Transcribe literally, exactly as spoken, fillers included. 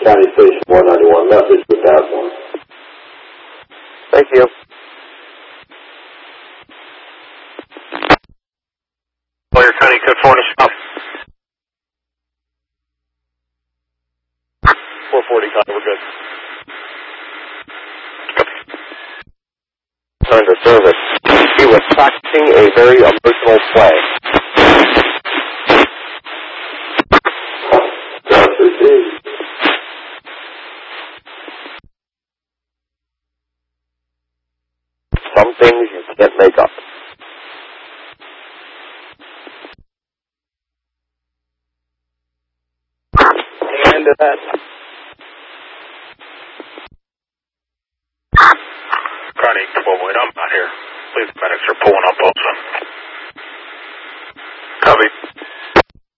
County Station one ninety-one, message with that one. Thank you. Boyer County, code four to stop. four forty, copy, we're good. Turn to service. He was practicing a very emotional play. Some things you can't make up. And that